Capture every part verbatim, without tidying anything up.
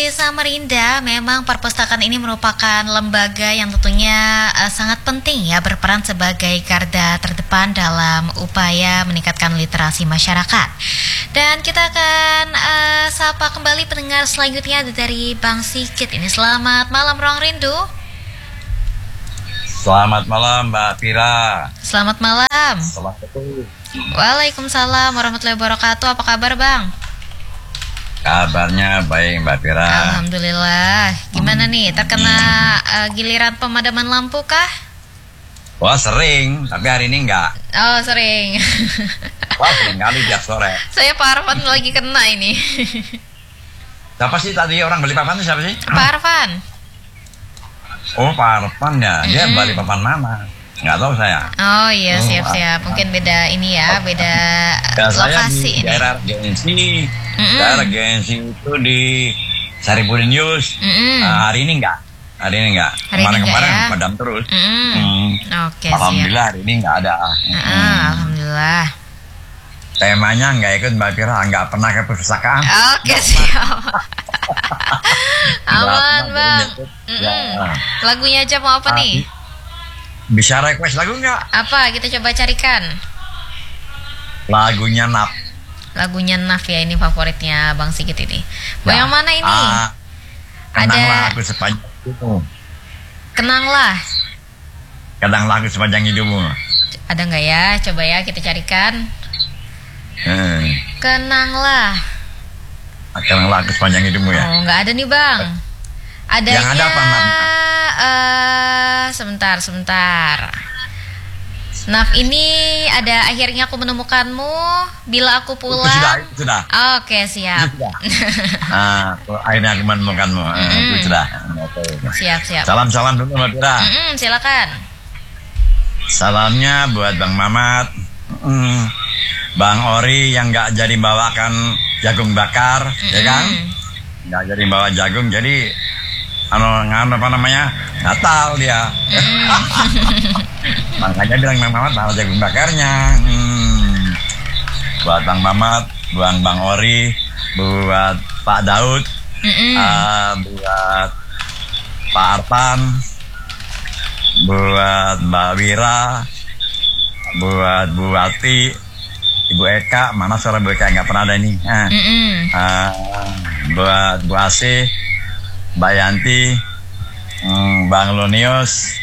Samarinda, memang perpustakaan ini merupakan lembaga yang tentunya uh, sangat penting ya, berperan sebagai garda terdepan dalam upaya meningkatkan literasi masyarakat. Dan kita akan uh, sapa kembali pendengar selanjutnya dari Bang Sigit ini. Selamat malam Ruang Rindu. Selamat malam Mbak Fira. Selamat malam. Selamat malam. Waalaikumsalam warahmatullahi wabarakatuh. Apa kabar Bang? Kabarnya baik Mbak Fira. Alhamdulillah. Gimana nih, terkena uh, giliran pemadaman lampu kah? Wah sering, tapi hari ini enggak. Oh sering. Wah sering kali tiap sore. Saya Pak Arfan lagi kena ini. Siapa sih tadi orang Balikpapan itu siapa sih? Pak Arfan. Oh Pak Arfan ya, dia Mm-mm. Balikpapan mana? Nggak tahu saya. Oh iya, Oh, siap-siap. Mungkin beda ini ya, beda Ya, saya lokasi di ini. daerah Gensi, Mm-mm. daerah Gensi itu di Saripudin News. Mm-mm. Nah, hari ini enggak, hari ini enggak. Hari ini Kemarin-kemarin enggak ya? padam terus. Mm-mm. Hmm. Oke, siap. Alhamdulillah hari ini enggak ada. Ah, Hmm. Alhamdulillah. Temanya enggak ikut Mbak Fira, enggak pernah ke perpustakaan. Oke, siap. Aman, Nggak Bang. pernah. Mm-mm. Ya. Lagunya aja mau apa Ah, nih? Bisa request lagu nggak? Apa? Kita coba carikan. Lagunya Nap. Lagunya Naf ya, ini favoritnya Bang Sigit ini. Bang, yang mana ini? Ah, kenanglah Ada- aku sepanjang hidupmu. Kenanglah. Kenanglah aku sepanjang hidupmu. Ada nggak ya? Coba ya kita carikan. Hmm. Kenanglah. Kenanglah aku sepanjang hidupmu ya. Oh, nggak ada nih Bang. Adanya. Yang ada apa, Nam? eh, sebentar, sebentar. Naf ini ada akhirnya aku menemukanmu bila aku Itu pulang. sudah, itu sudah. Oke, siap. Itu sudah. Ah, akhirnya aku menemukanmu. Ah, Mm-mm. itu sudah. Oke. Siap, siap. Salam-salam dulu Mbak Fira. Mm-mm, silakan. Salamnya buat Bang Mamat, mm, Bang Ori yang nggak jadi bawakan jagung bakar, ya kan? Mm-mm. Nggak jadi bawa jagung, jadi ano, ano apa namanya Natal dia. Makanya bilang Bang Mamat bawa jagung bakarnya. Hmm. Buat Bang Mamat, buat Bang Ori, buat Pak Daud, Mm-mm. ah, buat Pak Arfan, buat Mbak Wira, buat Bu Wati, Ibu Eka, mana suara Bu Eka nggak pernah ada ini. Ah. Mm-mm. Ah, buat Bu Asih, Mbak Yanti, mm, Bang Lonius,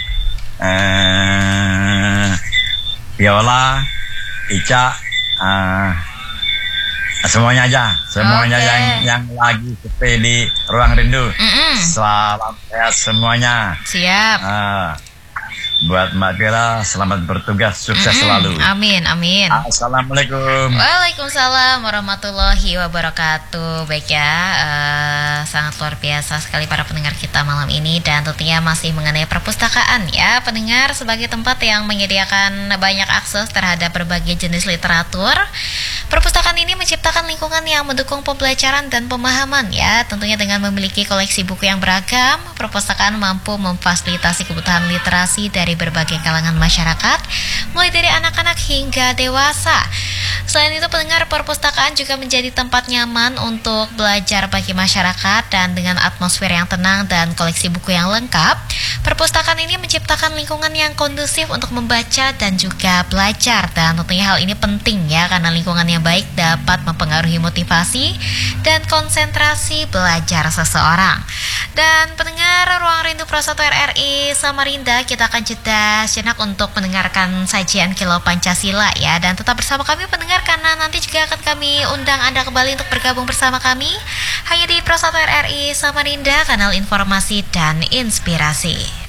eh, Viola, Ica, ah, semuanya aja, semuanya Oke. yang yang lagi stay di Ruang Rindu. Mm-mm. Selamat sehat semuanya. Siap. Ah, buat Mbak Fira, selamat bertugas, sukses Mm-mm. selalu. Amin, amin. Assalamualaikum. Waalaikumsalam warahmatullahi wabarakatuh. Baik ya, eh, sangat luar biasa sekali para pendengar kita malam ini. Dan tentunya masih mengenai perpustakaan ya pendengar, sebagai tempat yang menyediakan banyak akses terhadap berbagai jenis literatur. Perpustakaan ini menciptakan lingkungan yang mendukung pembelajaran dan pemahaman ya. Tentunya dengan memiliki koleksi buku yang beragam, perpustakaan mampu memfasilitasi kebutuhan literasi dari berbagai kalangan masyarakat, mulai dari anak-anak hingga dewasa. Selain itu, pendengar, perpustakaan juga menjadi tempat nyaman untuk belajar bagi masyarakat, dan dengan atmosfer yang tenang dan koleksi buku yang lengkap, perpustakaan ini menciptakan lingkungan yang kondusif untuk membaca dan juga belajar. Dan tentunya hal ini penting ya, karena lingkungan yang baik dapat mempengaruhi motivasi dan konsentrasi belajar seseorang. Dan pendengar Ruang Rindu Pro satu R R I Samarinda, kita akan jeda sejenak untuk mendengarkan sajian Kilau Pancasila ya. Dan tetap bersama kami pendengar, karena nanti juga akan kami undang Anda kembali untuk bergabung bersama kami hanya di Pro satu R R I Samarinda, kanal informasi dan inspirasi.